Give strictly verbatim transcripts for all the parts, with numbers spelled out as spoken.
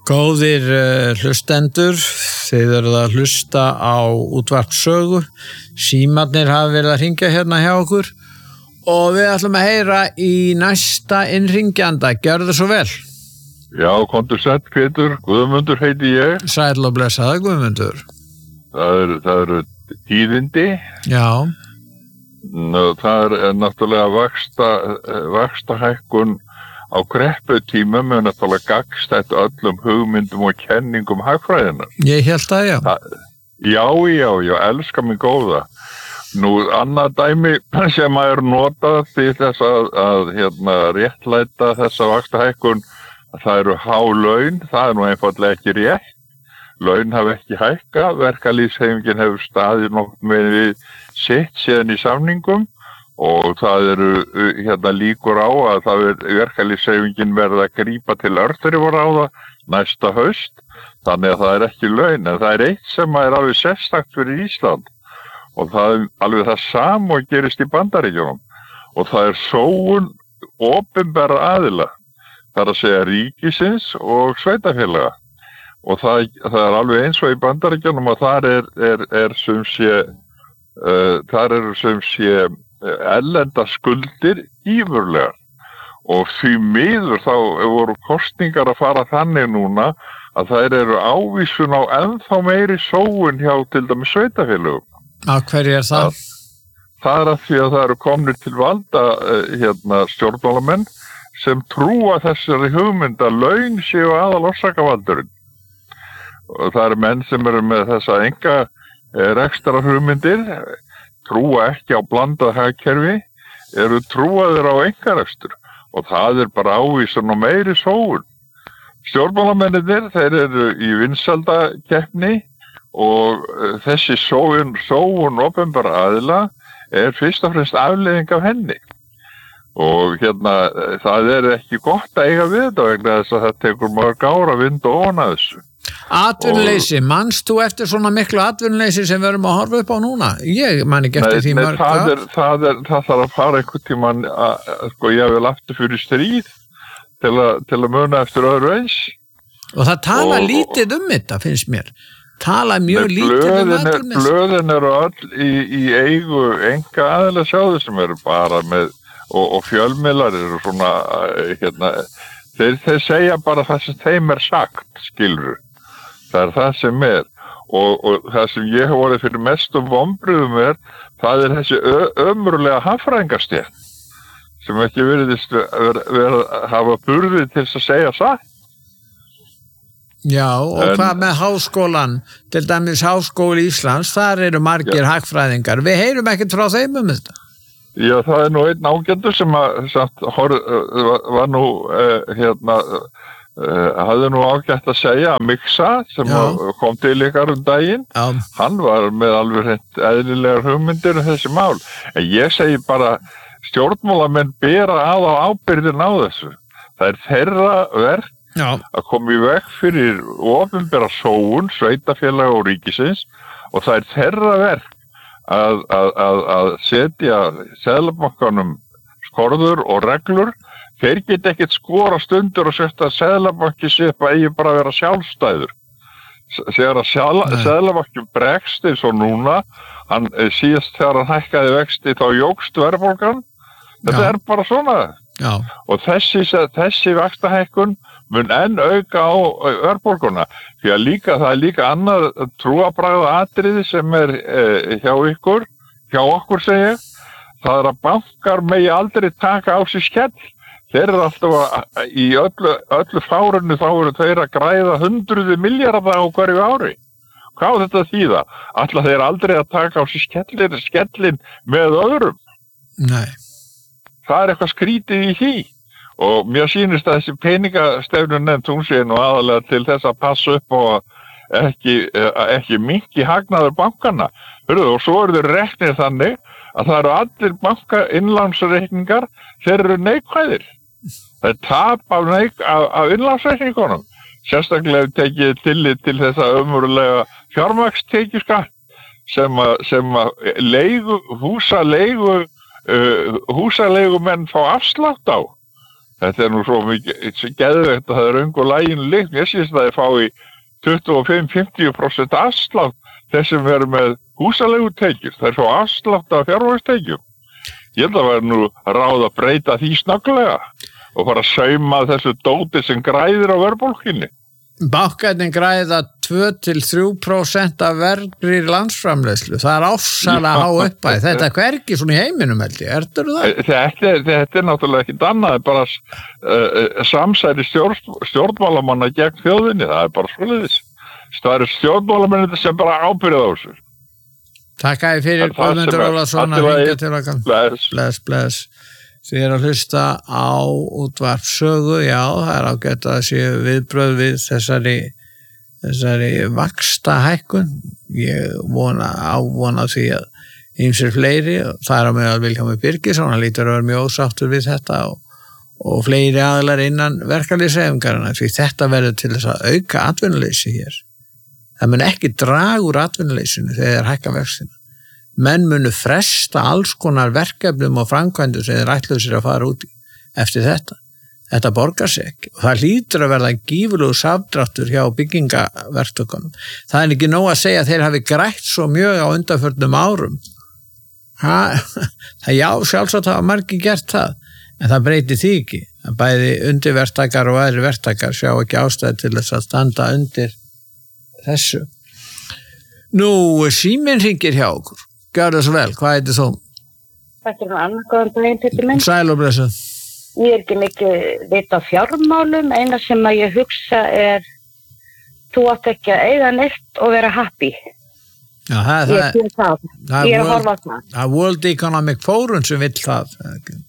Góðir uh, hlustendur, þið eruð að hlusta á útvarp Sögu. Símarnir hafa verið að hringja hérna hjá okkur og við ætlum að heyra í næsta innringjanda. Gjörðu svo vel. Já, komdu sæll Pétur, Guðmundur heiti ég. Sæll og blessaði Guðmundur. Það eru, það eru tíðindi. Já. Nú, það er náttúrulega vaxta, vaxta hækkun á krepputímum er náttúrulega gagnstætt öllum hugmyndum og kenningum hagfræðinnar. Ég hélt að já. Það, já, já, já, elska mig góða. Nú, annað dæmi sem að er notað til þess að, að hérna, réttlæta þessa vaxtahækkun, það eru há laun, það er nú einfaldlega ekki rétt. Laun hafa ekki hækka, verkalýðshreyfingin hefur staðið nokkuð með við sitt síðan í samningum og það eru hérna líkur á að það er verkalýðshreyfingin verða að grípa til örþrifaráða næsta haust, þannig að það er ekki laun, en það er eitt sem er alveg sérstakt fyrir Ísland og það er alveg það sama og gerist í Bandaríkjunum og það er sóun opinberra aðila, það er að segja ríkisins og sveitarfélaga og það, það er alveg eins og í Bandaríkjunum og þar er, er, er sem sé, uh, þar eru sem sé erlenda skuldir ífurlegar og því miður þá voru kosningar að fara þannig núna að þær eru ávísun á ennþá meiri sóun hjá til dæmis sveitarfélögum. Á hverju er það? Það, það er að því að það eru komnir til valda hérna, stjórnmálamenn sem trúa þessari hugmynd að laun séu aðal orsakavaldurinn. Og það eru menn sem eru með þessa enga rekstrar hugmyndir, trúa ekki á blandað hagkerfi, eru trúaðir á einkarekstur og það er bara ávísun og meiri sóun. Stjórnmálamennirnir, þeir eru í vinsældakeppni og þessi sóun, sóun opinbera aðila er fyrst og fremst afleiðing af henni. Og hérna, það er ekki gott að eiga við þetta vegna þess að það tekur mörg ára að vinda ofan að þessu. Atvinnuleysi, manst þú eftir svona miklu atvinnuleysi sem við erum að horfa upp á núna? Ég man ekki eftir nei, því nei, mörg það, er, það, er, það þarf að fara einhvern tímann að, sko, ég vil aftur fyrir stríð til, a, til að muna eftir öðru eins. Og það tala og, lítið um þetta, finnst mér. Tala mjög nei, lítið um atvinnuleysi. Blöðin eru öll í, í eigu enga aðila sjáðu sem eru bara með, og, og fjölmiðlar eru svona, hérna, þeir, þeir segja bara það sem þeim er sagt, skilur. Það er það sem er og, og það sem ég hef vorið fyrir mestum vonbrigðum er, það er þessi ömurlega hagfræðingastétt sem ekki virðist vera, vera, hafa burði til þess að segja satt. Já, og en, hvað með háskólan, til dæmis Háskóli Íslands, þar eru margir hagfræðingar. Við heyrum ekkert frá þeim um þetta. Já, það er nú einn ágættur sem að, samt, hor, var nú uh, hérna Uh, hafði nú ágætt að segja að Mixa sem kom til ykkar um daginn, Já. Hann var með alveg hreint eðlilegar hugmyndir um þessi mál. En ég segi bara stjórnmálamenn bera að á ábyrgðin á þessu. Það er þeirra verk Já. Að koma í veg fyrir opinbera sóun, sveitarfélaga og ríkisins og það er þeirra verk að, að, að, að setja seðlabankanum skorður og reglur. Þeir get ekkert skora stundur og setja að seðlabanki sé upp að eigi bara að vera sjálfstæður. Þegar að seðlabanki bregst eins og núna, hann síðast þegar hann hækkaði vexti þá jókst verðbólgan. Þetta Já. Er bara svona. Já. Og þessi, þessi vaxtahækkun mun enn auka á verðbólguna. Því að líka, það er líka annað trúarbragða atriði sem er eh, hjá ykkur, hjá okkur segi ég. Það er að bankar megi aldrei taka á sig skell. Þeir eru alltaf að, í öllu, öllu fárunni þá eru þeir að græða hundruði milljarða á hverju ári. Hvað á þetta þýða? Alltaf þeir aldrei að taka á sig skellin, skellin með öðrum. Nei. Það er eitthvað skrítið í því. Og mér sýnist að þessi peningastefnun nefnt hún sé nú aðalega til þess að passa upp og ekki, ekki minnki hagnaður bankana. Hörðu, og svo eru þeir reknir þannig að það eru allir banka innlánsreikningar, þeir eru neikvæðir. Það er tap af, neik, af, af innlánsreikningunum. Sérstaklega tekið tillit til þessa ömurlega fjármagnstekjuskatt sem að, sem að leigu, húsaleigu, uh, húsaleigumenn fá afslátt á. Þetta er nú svo mikið geðveikt að það er öngu lægin líkt. Mér syns það er fá í tuttugu og fimm til fimmtíu prósent afslátt þessum verður með húsaleigutekjur. Það er svo afslátt af fjármagnstekjum. Ég held að vera nú ráð að breyta því snögglega og fara að sauma þessu dóti sem græðir á verðbólginni. Bankarnir græða tvö til þrjú prósent af vergri landsframleiðslu. Það er ofsalega há uppæð. Þetta er hvergi svona í heiminum held ég. Ertur það? Þetta, þetta er náttúrulega ekki annað, bara uh, samsæri stjórn, stjórnmálamanna gegn þjóðinni. Það er bara svoleiðis. Það eru stjórnmálamennir sem bara ábyrða á þessu. Takk að ég fyrir Guðmundur Ólafsson að hringja til okkar. Bless. Bless, bless. Þið er að hlusta á útvarp sögu, já, það er ágætt að sé viðbröð við þessari, þessari vaxta hækkun. Ég vona ávona því að ýmsir fleiri, það er að meðal Vilhjálmur Birgisson, hann lítur að vera mjög ósáttur við þetta og, og fleiri aðilar innan verkalýðshreyfingarinnar, því þetta verður til þess að auka atvinnuleysi hér. Það mun ekki draga úr atvinnuleysinu þegar hækka vextina. Menn munu fresta alls konar verkefnum og framkvæmdum sem þeir ætluðu sér að fara út í eftir þetta. Þetta borgar sig ekki og það hlýtur að verða gífurlegur samdráttur hjá byggingaverktökunum. Það er ekki nóg að segja að þeir hafi grætt svo mjög á undanförnum árum. Ha, það já, sjálfsagt hafa margir gert það, en það breytir því ekki. Bæði undirverktakar og aðri verktakar sjá ekki ástæði til þess að standa undir þessu. Nú, síminn hringir hjá okkur. Gjörðu svo vel, hvað heitir þú? Þetta er nú annað góðan daginn, Pétur minn. Sæl og blessuð. Ég er ekki mikið vita á fjármálum, eina sem að ég hugsa er þú átt ekki að eiga neitt og vera happy. Já, það, ég er það. það. Ég er að horfa á það. Það er World Economic Forum sem vill það.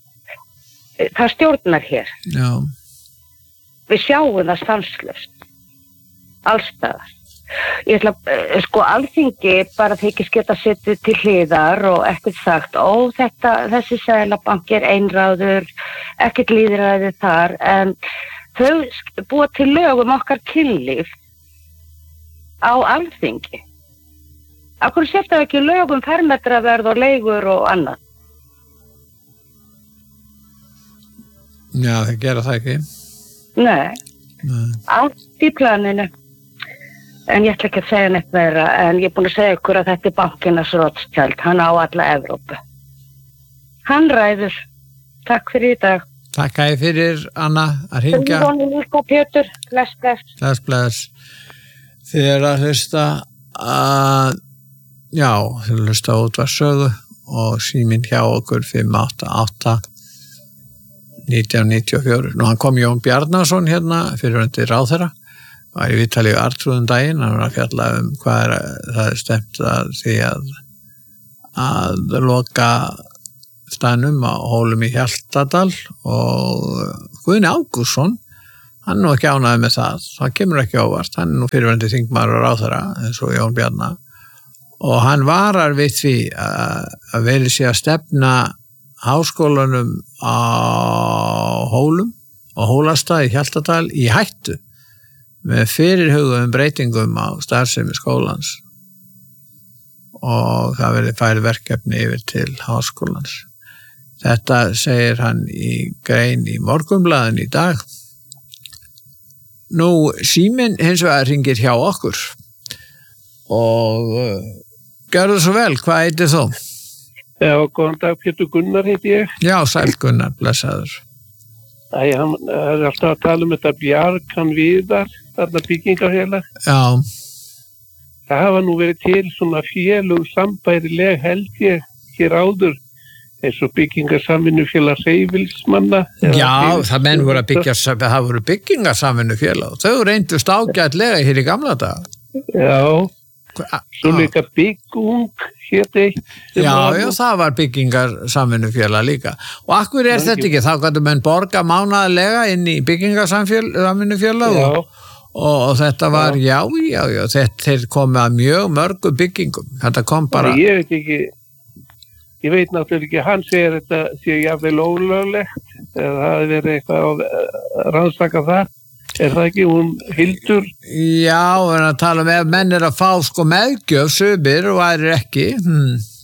Það stjórnar hér. Já. Við sjáum það stanslaust. Allstaðar. Ég ætla, sko, Alþingi bara þykist geta setið til hliðar og ekkert sagt, ó, þetta, þessi seðlabanki er einráður, ekkert lýðræði þar, en þau búa til lög um okkar kynlíf á Alþingi. Af hverju setja ekki lög um fermetraverð og leigur og annað? Já, það gera það ekki. Nei, Nei. Allt í planinu. En ég ætla ekki að segja neitt meira, en ég er búin að segja ykkur að þetta er bankinas Rothschild, hann á alla Evrópu. Hann ræður. Takk fyrir í dag. Takk að ég fyrir, Anna, að hringja. Þjóni líka, Pétur. Bless, bless. Bless, bless. Þið er að hlusta að, já, þið er að hlusta á útvarp sögu og síminn hjá okkur fimm átta átta nítján níutíu og fjögur. Nú hann kom Jón Bjarnason hérna fyrir undir ráðherra. Var í viðtali við Artrúðum daginn, hann var að fjalla um hvað er, það er stemt að því að að loka staðnum á Hólum í Hjaltadal og Guðni Ágústsson, hann er nú ekki ánægður með það, það kemur ekki ávart, hann er nú fyrirverandi þingmaður og ráðherra eins og Jón Bjarna og hann varar við því að, að verið sé að stefna háskólanum á Hólum og Hólastað í Hjaltadal í hættu með fyrirhugum breytingum á starfsemi skólans og það verið færi verkefni yfir til háskólans. Þetta segir hann í grein í Morgunblaðinu í dag. Nú, síminn hins vegar hringir hjá okkur og uh, gjörðu svo vel, hvað heitir þú? Já, góðan dag, Pétur Gunnar heiti ég. Já, sæl Gunnar, blessaður. Æ, hann er alltaf að tala um þetta Bjarg, hann Viðar, þarna byggingafélag. Já. Það hafa nú verið til svona félug sambærileg held ég hér áður, eins og byggingarsamvinnufélag Hreyfilsmanna. Já, það menn voru að byggja, það voru byggingarsamvinnufélag. Þau reyndust ágætlega hér í gamla dag. Já, svo líka Byggung hér eitt. Já, já, það var byggingarsamvinnufélag líka. Og akkur er þetta ekki, þá gætu menn borga mánaðarlega inn í byggingarsamvinnufélag og, og, og þetta var, já, já, já, þetta þeir komið að mjög mörgu byggingum. Þetta kom bara... Ég veit ekki, ég veit náttúrulega ekki, hann segir þetta sé jafnvel ólöglegt, eða það hefur verið eitthvað að rannsaka það. Er það ekki, hún Hildur? Já, en að tala um ef menn er að fá sko meðgjöf, sumir og aðrir ekki. Hmm.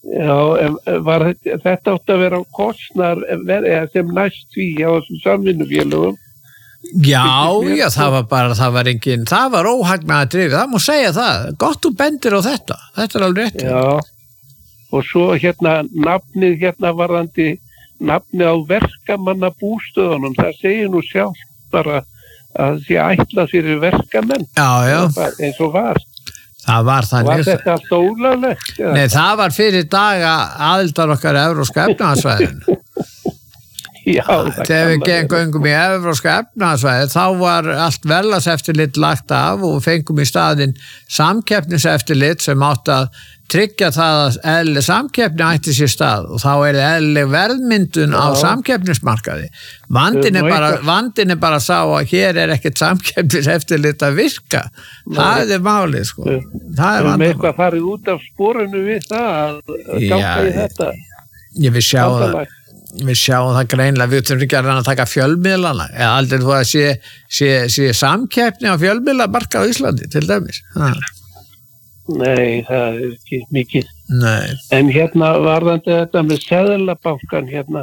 Já, var þetta, þetta átt að vera á kostnar eða sem næst því á þessum samvinnufélögum? Já, já, það var bara, það var engin, það var óhagnaða drifið, það má segja það, gott þú bendir á þetta, þetta er alveg rétt. Já, og svo hérna nafnið hérna varðandi, nafnið á verkamanna bústöðunum, það segir nú sjálf bara að því ætla fyrir verkamenn. Já, já. Eins og var. Það var þannig. Var þetta allt ólöglegt? Nei, það var fyrir daga aðildar okkar evrópska efnahagsvæðinu. Já, þegar við gengum í evrópska efnahagsvæði þá var allt verðlagseftirlit lagt af og fengum í staðinn samkeppniseftirlit sem átti að tryggja það að eðlileg samkeppni ætti sér stað og þá er eðlileg verðmyndun á samkeppnismarkaði. Vandinn er bara, vandinn er bara sá að hér er ekkert samkeppniseftirlit að virka. Það er málið, sko. Það er vandamál. Við eitthvað farið út af sporinu við það að ganga í þetta. Ég vil sjá það. Við sjáum það greinlega, við þurfum ekki að reyna að taka fjölmiðlana, eða aldrei þú að sé, sé, sé samkeppni á fjölmiðlamarkað á Íslandi, til dæmis. Ha. Nei, það er ekki mikið. Nei. En hérna varðandi þetta með Seðlabankann hérna,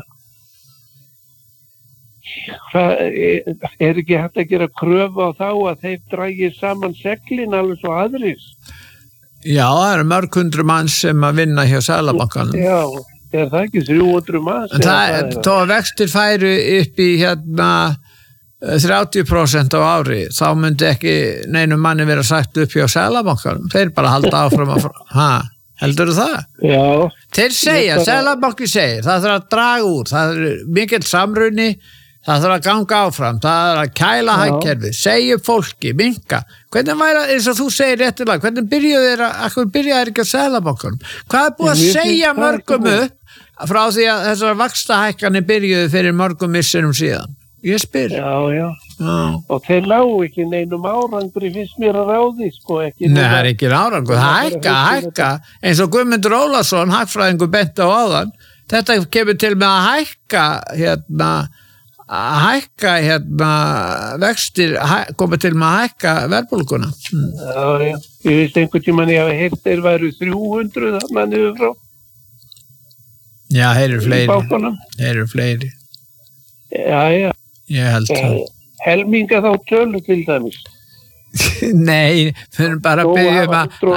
það er, er ekki hægt að gera kröfu á þá að þeir dragi saman seglin alveg svo aðrir? Já, það eru mörg hundru manns sem að vinna hjá Seðlabankanum. Já. Er það ekki þrjú hundruð manns? En það, þó að vextir færu upp í hérna þrjátíu prósent á ári, þá myndi ekki neinum manni vera sagt upp hjá Seðlabankanum. Þeir bara halda áfram að, ha, heldur þú það? Já. Þeir segja, bara... Seðlabanki segir, það þarf að draga úr, það er mikill samruni, það þarf að ganga áfram, það er að kæla hagkerfið, segja fólki, minka. Hvernig væri, eins og þú segir réttilega, hvernig byrjuðu þeir að, hvernig byrjuðu þeir ekki að Seðlabankanum? Hvað er búið að segja mörgum upp frá því að þessar vaxtahækkanir byrjuðu fyrir mörgum misserum síðan? Ég spyr. Já, já. Já. Og þeir lágu ekki neinum árangri fyrst mér að ráði, sko. Ekki Nei, það er ekki árangur. Hækka, hækka. Eins og Guðmundur Ólafsson, hagfræðingur benti á áðan, þetta kemur til með að hækka, hérna, að hækka, hérna, vextir, hæ, koma til með að hækka verðbólguna. Hmm. Já, já. Ég veist einhvern tímann ég hafa heyrt þeir væru þrjú hundruð þarna niður frá. Já, þeir eru fleiri. Þeir eru fleiri. Já, já. Ég held það. Helminga þá tölu til dæmis. Nei, við erum bara að byggja um að...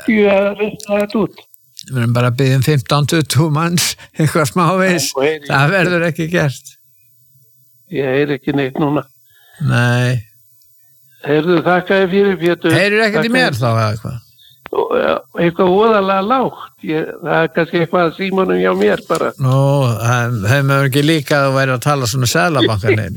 Við erum bara að byggja um fimmtán til tuttugu manns, eitthvað smávegis. Það verður ekki gert. Ég heyr ekki neitt núna. Nei. Heyrðu, þakkaði fyrir Pétur. Heyrðu ekkert í mér þá eða eitthvað? Eitthvað óðalega lágt. Ég, það er kannski eitthvað símanum hjá mér bara. Nú, það hefur ekki líka að vera að tala svona Seðlabankaninn.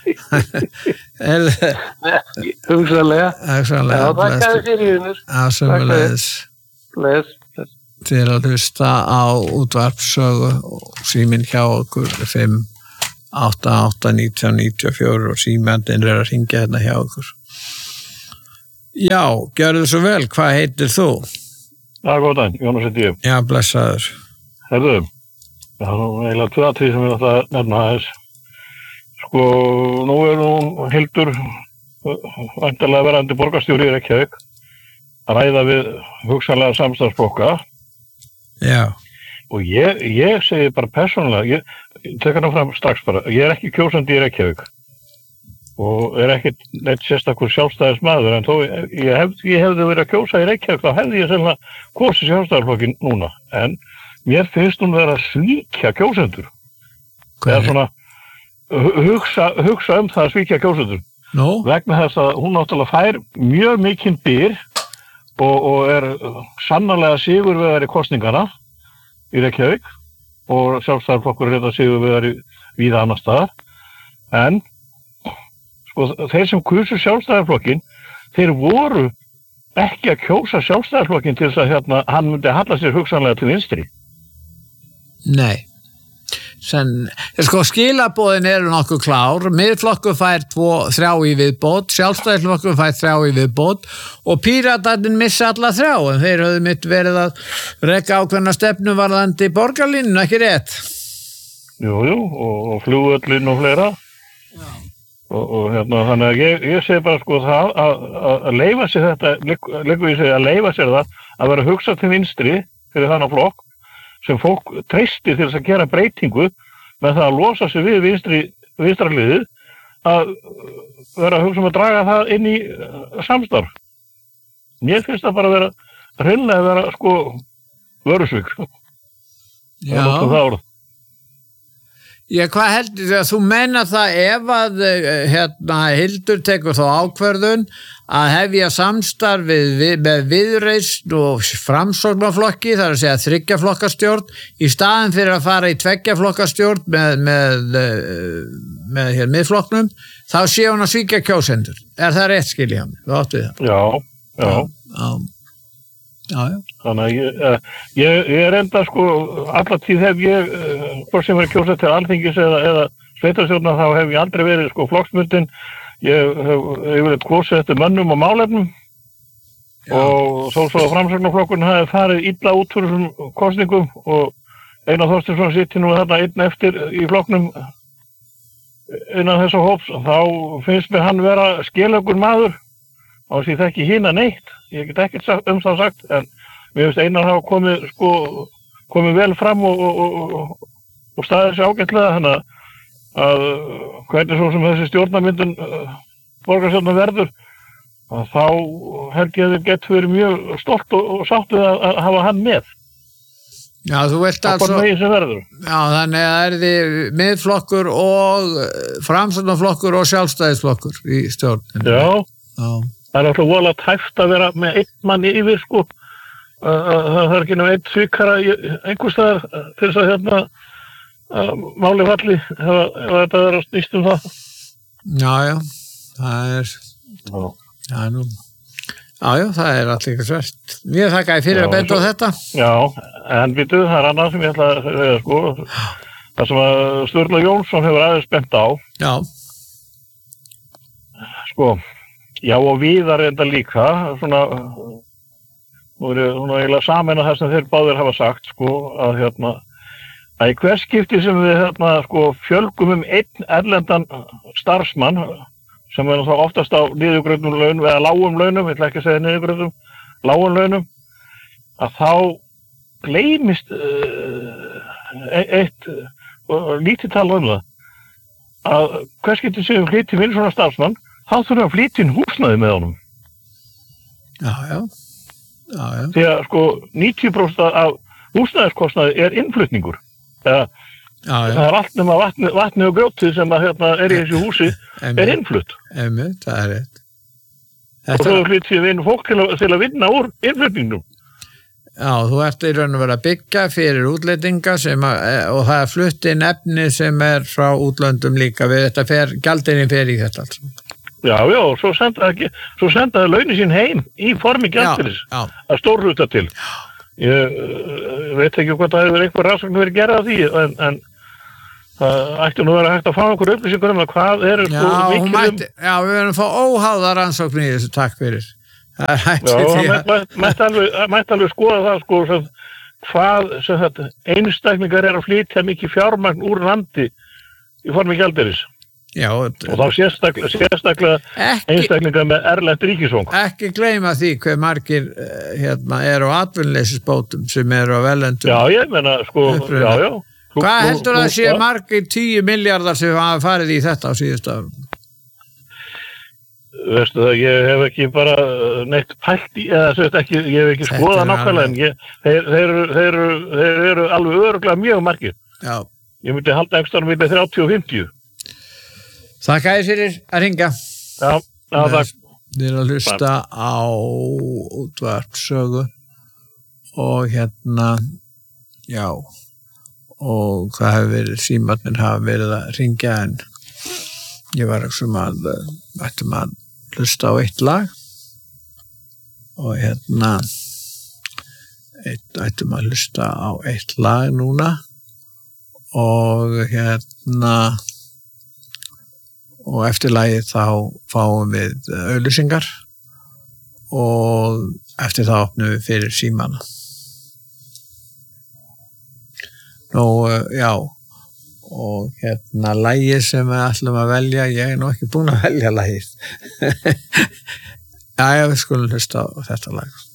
Hugsanlega. Hugsanlega. Já, þakkaði fyrir húnur. Já, sömulegis. Bless. Til að hlusta á útvarpssögu og síminn hjá okkur fimm átta átta nítján níutíu og fjögur og símandinn er að hringja hérna hjá okkur. Já, gjörðu svo vel, hvað heitir þú? Já, góðan, Jónas heiti ég. Já, blessaður. Herðu, það er nú eiginlega tvö atriði sem ég ætla að nefna aðeins. Sko, nú er nú Hildur, væntanlega verandi borgarstjóri í Reykjavík, að ræða við hugsanlega samstarfsflokka. Já. Og ég, ég segi bara persónulega, ég tek hana fram strax bara, ég er ekki kjósandi í Reykjavík. Og er ekkert neitt sérstakur sjálfstæðis maður, en þó ég, hef, ég hefði verið að kjósa í Reykjavík, þá hefði ég selna kosið sjálfstæðarflokkin núna, en mér finnst hún vera að svíkja kjósendur. Eða svona hugsa, hugsa um það að svíkja kjósendur. No. Vegna þess að hún náttúrulega fær mjög mikinn byr og, og er sannarlega sigurvegari kosningana í Reykjavík og sjálfstæðarflokkur er þetta sigurvegari víða annar staðar, en og þeir sem kusu sjálfstæðarflokkin, þeir voru ekki að kjósa sjálfstæðarflokkin til þess að hérna, hann myndi halla sér hugsanlega til vinstri. Nei. Sen, sko, skilabóðin eru nokkuð klár. Miðflokkur fær tvo, þrjá í viðbót, sjálfstæðarflokkur fær þrjá í viðbót og Píratarnir missa alla þrjá, en þeir höfðu mitt verið að reka ákveðna stefnu varðandi borgarlínuna, ekki rétt? Jú, jú, og, og flugvöllin og fleira. Já. Og, og hérna, þannig að ég, ég segi bara sko það að, að, að leifa sér þetta, liggur ég segi að leifa sér það að vera að hugsa til vinstri fyrir þannig flokk, sem fólk treysti til þess að gera breytingu með það að losa sig við vinstri, vinstra liðið að vera að hugsa um að draga það inn í samstarf. Mér finnst það bara að vera hreinlega að vera sko vörusvík. Já. Já, hvað heldur þú að þú menna það ef að hérna Hildur tekur þá ákvörðun að hefja samstarfið við, með Viðreisn og Framsóknarflokki, það er að segja þryggjaflokkastjórn, í staðin fyrir að fara í tveggjaflokkastjórn með, með, með hér miðflokknum, þá sé hún að svíkja kjósendur. Er það rétt skilja hann? Þú áttu það? Já, já. Já, já. já. Þannig að ég, ég, ég er enda sko, alla tíð hef ég, hvort sem verið kjósað til alþingis eða, eða sveitarstjórna, þá hef ég aldrei verið sko flokksbundinn. Ég hef yfirleitt kosið eftir mönnum og málefnum. Já. Og þó svo að Framsóknarflokkurinn hafi farið illa út fyrir þessum kosningum og Einar Þorsteinsson situr nú þarna einn eftir í flokknum innan þessa hóps, þá finnst mér hann vera skelöggur maður og því þekki hina neitt. Ég get ekkert um það sagt, en mér finnst Einar hafa komið, sko, komið vel fram og, og, og, og staðið sér ágætlega, þannig að að hvernig svo sem þessi stjórnarmyndun uh, borgarstjórnar verður, að þá held ég að þið gett verið mjög stolt og, og sáttuð að, að hafa hann með. Já, þú vilt altså... Já, þannig að það er þið miðflokkur og Framsóknarflokkur og sjálfstæðisflokkur í stjórninu. Já. Já. Það er alltaf voðalega tæft að vera með einn mann yfir, sko. Það er ekki nefn einn svikara einhvers staðar til þess að hérna að máli falli ef þetta er að snýst um það. Já, já, það er já, já, nú já, já, það er allir eitthvað svært. Mér þakka ég fyrir já, að benda á þetta. Já, en býtu, það er annað sem ég ætla að segja, sko, það sem að Sturla Jónsson hefur aðeins bent á. Já. Sko, já og Víðar enda líka, svona, nú er ég eiginlega saman að það sem þeir báðir hafa sagt, sko, að hérna að í hvers skipti sem við hérna, sko, fjölgum um einn erlendan starfsmann sem er þá oftast á niðurgreiddum launum eða lágum launum, ég ætla ekki að segja niðurgreiddum, lágum launum, að þá gleymist uh, eitt uh, lítið tala um það að hvers skipti sem við flytjum inn svona starfsmann, þá þurfum við að flytja inn húsnæði með honum. Já, já. Já, já. Því að sko níutíu prósent af húsnæðiskostnaði er innflutningur. Ja, já, já. Það er allt nema vatni, vatni og grjótið sem að, hérna, er í þessu húsi Emme. er innflutt. Emme, það er rétt. Og þú flyttir við inn fólk til að, til að vinna úr innflutningnum. Já, þú ert í raun og vera að byggja fyrir útlendinga sem að, og það er flutt inn efni sem er frá útlöndum líka við þetta fer, gjaldinni fer í þetta alls. Já, já, og svo sendaði senda launin sín heim í formi gjaldinnis að stórhluta til. Ég, ég veit ekki hvað það hefur einhver rannsókn verið gerað af því, en, en það ætti nú að vera hægt að fá einhver upplýsingur um að hvað er já, sko mikil mætti, um... Já, við verðum að fá óháða rannsókn í þessu, takk fyrir. Það er hægt já, því að... Já, mætti alveg, mætti alveg skoða það, sko, sem, hvað sem þetta, einstaklingar er að flytja mikið fjármagn úr landi í formi gjaldeyris. Já, og þá sérstaklega, sérstaklega ekki, einstaklingar með erlent ríkisfang. Ekki gleyma því hver margir hérna, eru á atvinnuleysisbótum sem eru á velendum. Já, ég menna, sko, já, já. Þú, Hvað heldur þú, að sé margir tíu miljardar sem hafa farið í þetta á síðustu árum? Veistu það, ég hef ekki bara neitt pælt í, eða sérst ekki, ég hef ekki skoðað nákvæmlega, en ég, þeir, þeir, þeir, þeir eru alveg örugglega mjög margir. Já. Ég myndi halda einhverjum milli þrjátíu og fimmtíu. Þakka þér fyrir að ringa. Já, já, takk. Við erum að hlusta á útvarpssögu og hérna, já, og hvað hefur verið, símarnir hafa verið að ringja en ég var ekki sem að ættum að hlusta á eitt lag og hérna eitt, ættum að hlusta á eitt lag núna og hérna og eftir lagið þá fáum við auglýsingar og eftir það opnum við fyrir símana. Nú, já, og hérna lagið sem við ætlum að velja, ég er nú ekki búin að velja lagið. Já, við skulum hlusta á þetta lag.